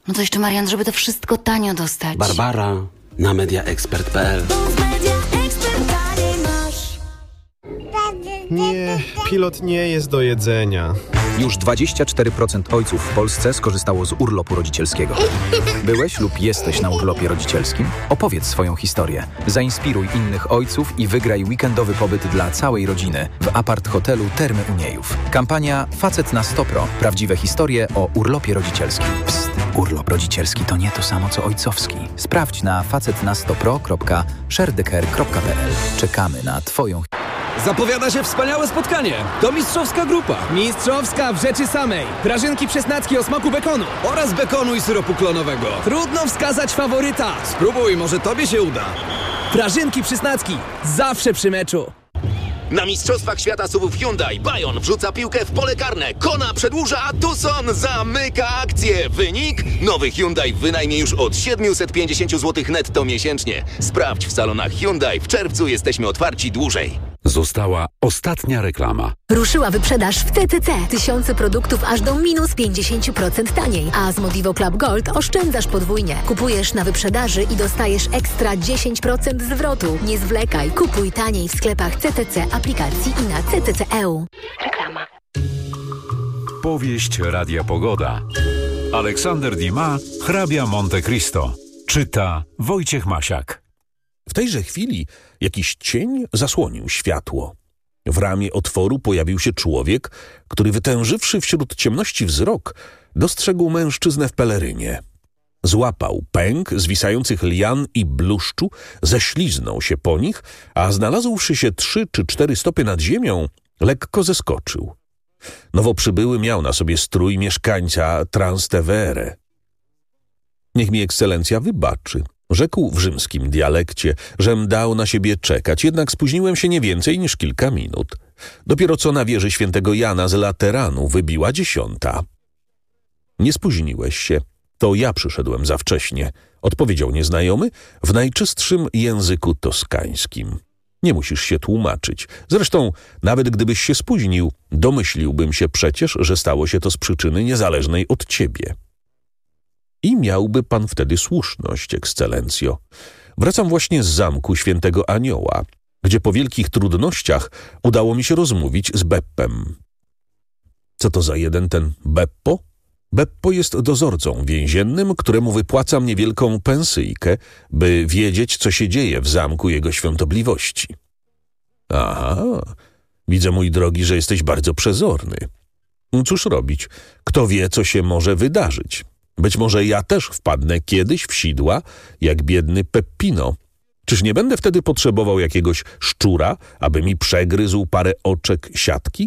No to jeszcze, Marian, żeby to wszystko tanio dostać. Barbara na mediaexpert.pl. Nie, pilot nie jest do jedzenia. Już 24% ojców w Polsce skorzystało z urlopu rodzicielskiego. Byłeś lub jesteś na urlopie rodzicielskim? Opowiedz swoją historię. Zainspiruj innych ojców i wygraj weekendowy pobyt dla całej rodziny w apart-hotelu Termy Uniejów. Kampania Facet na 100 Pro. Prawdziwe historie o urlopie rodzicielskim. Psst, urlop rodzicielski to nie to samo co ojcowski. Sprawdź na facetna100pro.sharetheCare.pl. Czekamy na Twoją Zapowiada się wspaniałe spotkanie. To mistrzowska grupa. Mistrzowska w rzeczy samej. Prażynki przesnacki o smaku bekonu. Oraz bekonu i syropu klonowego. Trudno wskazać faworyta. Spróbuj, może tobie się uda. Prażynki przesnacki. Zawsze przy meczu. Na Mistrzostwach Świata SUV-ów Hyundai Bayon wrzuca piłkę w pole karne. Kona przedłuża, a Tucson zamyka akcję. Wynik? Nowy Hyundai wynajmie już od 750 zł netto miesięcznie. Sprawdź w salonach Hyundai. W czerwcu jesteśmy otwarci dłużej. Została ostatnia reklama. Ruszyła wyprzedaż w TTC. Tysiące produktów aż do minus 50% taniej. A z Modivo Club Gold oszczędzasz podwójnie. Kupujesz na wyprzedaży i dostajesz ekstra 10% zwrotu. Nie zwlekaj. Kupuj taniej w sklepach CTC, aplikacji i na CTC.eu. Reklama. Powieść Radia Pogoda. Aleksander Dumas, Hrabia Monte Cristo. Czyta Wojciech Masiak. W tejże chwili jakiś cień zasłonił światło. W ramie otworu pojawił się człowiek, który wytężywszy wśród ciemności wzrok, dostrzegł mężczyznę w pelerynie. Złapał pęk zwisających lian i bluszczu, ześliznął się po nich, a znalazłszy się 3 czy 4 stopy nad ziemią, lekko zeskoczył. Nowo przybyły miał na sobie strój mieszkańca Trastevere. Niech mi ekscelencja wybaczy, rzekł w rzymskim dialekcie, żem dał na siebie czekać, jednak spóźniłem się nie więcej niż kilka minut. Dopiero co na wieży świętego Jana z Lateranu wybiła 10. Nie spóźniłeś się, to ja przyszedłem za wcześnie, odpowiedział nieznajomy w najczystszym języku toskańskim. Nie musisz się tłumaczyć. Zresztą, nawet gdybyś się spóźnił, domyśliłbym się przecież, że stało się to z przyczyny niezależnej od ciebie. I miałby pan wtedy słuszność, ekscelencjo. Wracam właśnie z zamku Świętego Anioła, gdzie po wielkich trudnościach udało mi się rozmówić z Beppem. Co to za jeden ten Beppo? Beppo jest dozorcą więziennym, któremu wypłacam niewielką pensyjkę, by wiedzieć, co się dzieje w zamku jego świątobliwości. Aha, widzę, mój drogi, że jesteś bardzo przezorny. Cóż robić? Kto wie, co się może wydarzyć? Być może ja też wpadnę kiedyś w sidła, jak biedny Peppino. Czyż nie będę wtedy potrzebował jakiegoś szczura, aby mi przegryzł parę oczek siatki?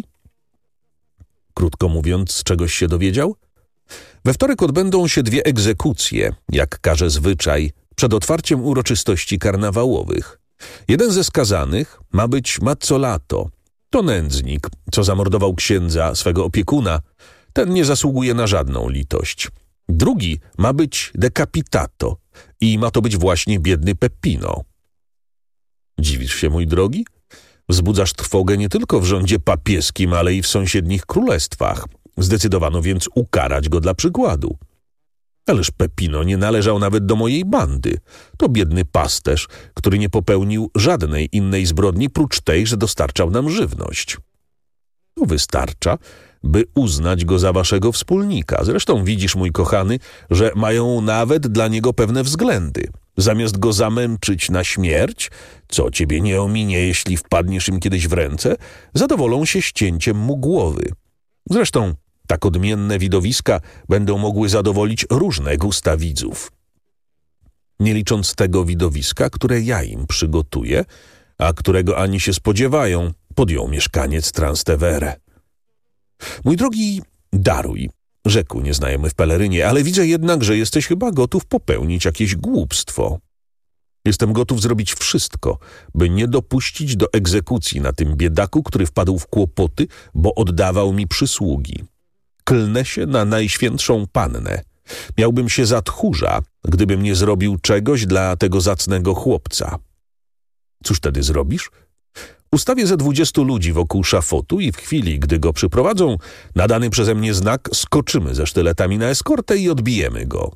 Krótko mówiąc, czegoś się dowiedział? We wtorek odbędą się 2 egzekucje, jak każe zwyczaj, przed otwarciem uroczystości karnawałowych. Jeden ze skazanych ma być Mazzolato. To nędznik, co zamordował księdza, swego opiekuna. Ten nie zasługuje na żadną litość. Drugi ma być Decapitato i ma to być właśnie biedny Peppino. Dziwisz się, mój drogi? Wzbudzasz trwogę nie tylko w rządzie papieskim, ale i w sąsiednich królestwach. Zdecydowano więc ukarać go dla przykładu. Ależ Peppino nie należał nawet do mojej bandy. To biedny pasterz, który nie popełnił żadnej innej zbrodni prócz tej, że dostarczał nam żywność. To wystarcza, by uznać go za waszego wspólnika. Zresztą widzisz, mój kochany, że mają nawet dla niego pewne względy. Zamiast go zamęczyć na śmierć, co ciebie nie ominie, jeśli wpadniesz im kiedyś w ręce, zadowolą się ścięciem mu głowy. Zresztą tak odmienne widowiska będą mogły zadowolić różne gusta widzów. Nie licząc tego widowiska, które ja im przygotuję, a którego ani się spodziewają, podjął mieszkaniec Trastevere. Mój drogi, daruj, rzekł nieznajomy w pelerynie, ale widzę jednak, że jesteś chyba gotów popełnić jakieś głupstwo. Jestem gotów zrobić wszystko, by nie dopuścić do egzekucji na tym biedaku, który wpadł w kłopoty, bo oddawał mi przysługi. Klnę się na Najświętszą Pannę. Miałbym się za tchórza, gdybym nie zrobił czegoś dla tego zacnego chłopca. Cóż wtedy zrobisz? Ustawię ze 20 ludzi wokół szafotu i w chwili, gdy go przyprowadzą, na dany przeze mnie znak skoczymy ze sztyletami na eskortę i odbijemy go.